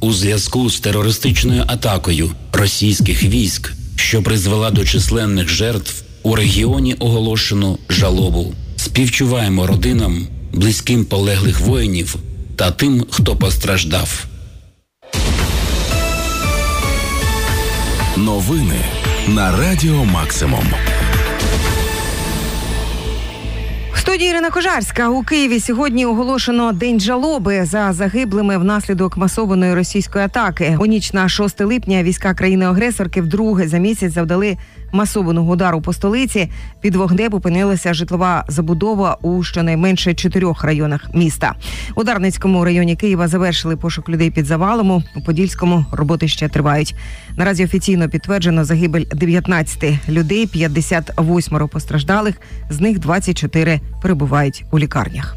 У зв'язку з терористичною атакою російських військ, що призвела до численних жертв, у регіоні оголошено жалобу. Співчуваємо родинам, близьким полеглих воїнів та тим, хто постраждав. Новини на Радіо Максимум. В студії Ірина Кожарська. У Києві сьогодні оголошено День жалоби за загиблими внаслідок масованої російської атаки. У ніч на 6 липня війська країни-агресорки вдруге за місяць завдали масованого удару по столиці. Під вогнем опинилася житлова забудова у щонайменше 4 районах міста. У Дарницькому районі Києва завершили пошук людей під завалом. У Подільському роботи ще тривають. Наразі офіційно підтверджено загибель 19 людей, 58 постраждалих, з них 24 перебувають у лікарнях.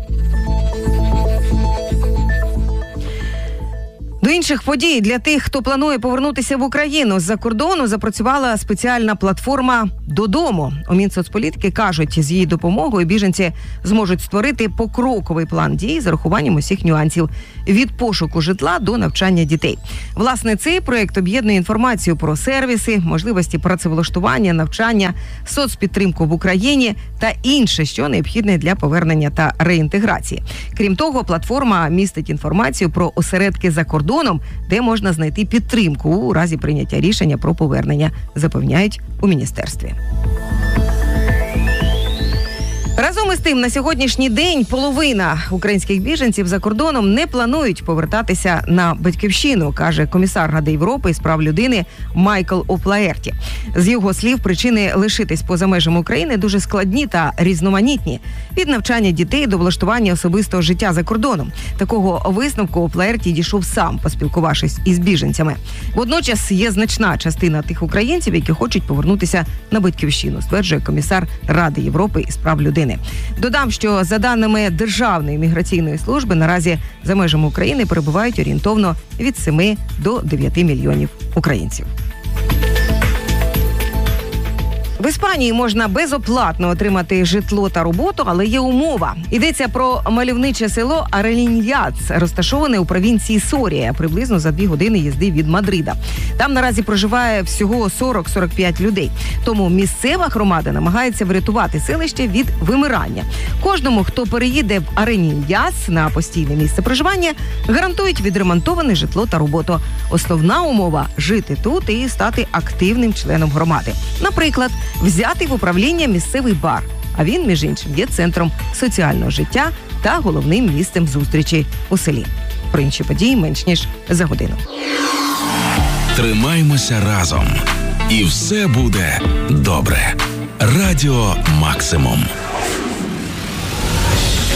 До інших подій для тих, хто планує повернутися в Україну з-за кордону, запрацювала спеціальна платформа «Додому». У Мінсоцполітики кажуть, з її допомогою біженці зможуть створити покроковий план дій з урахуванням усіх нюансів – від пошуку житла до навчання дітей. Власне, цей проєкт об'єднує інформацію про сервіси, можливості працевлаштування, навчання, соцпідтримку в Україні та інше, що необхідне для повернення та реінтеграції. Крім того, платформа містить інформацію про осередки за кордоном, де можна знайти підтримку у разі прийняття рішення про повернення, запевняють у міністерстві. Разом із тим, на сьогоднішній день половина українських біженців за кордоном не планують повертатися на батьківщину, каже комісар Ради Європи з прав людини Майкл О'Флаерті. З його слів, причини лишитись поза межами України дуже складні та різноманітні. Від навчання дітей до влаштування особистого життя за кордоном. Такого висновку О'Флаерті дійшов сам, поспілкувавшись із біженцями. Водночас є значна частина тих українців, які хочуть повернутися на батьківщину, стверджує комісар Ради Європи із прав людини. Додам, що за даними Державної міграційної служби, наразі за межами України перебувають орієнтовно від 7 до 9 мільйонів українців. В Іспанії можна безоплатно отримати житло та роботу, але є умова. Йдеться про мальовниче село Ареліньяц, розташоване у провінції Сорія, приблизно за 2 години їзди від Мадрида. Там наразі проживає всього 40-45 людей. Тому місцева громада намагається врятувати селище від вимирання. Кожному, хто переїде в Ареліньяц на постійне місце проживання, гарантують відремонтоване житло та роботу. Основна умова – жити тут і стати активним членом громади. Наприклад, взяти в управління місцевий бар, а він, між іншим, є центром соціального життя та головним місцем зустрічі у селі. Про інші події менш ніж за годину. Тримаймося разом. І все буде добре. Радіо Максимум.